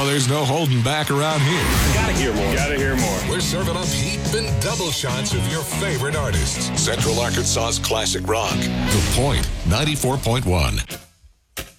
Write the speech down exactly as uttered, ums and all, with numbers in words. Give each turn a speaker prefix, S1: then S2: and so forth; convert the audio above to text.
S1: Oh, there's no holding back around here.
S2: Gotta hear more.
S3: Gotta hear more.
S1: We're serving up heaping double shots of your favorite artists. Central Arkansas's classic rock. The Point, ninety-four point one.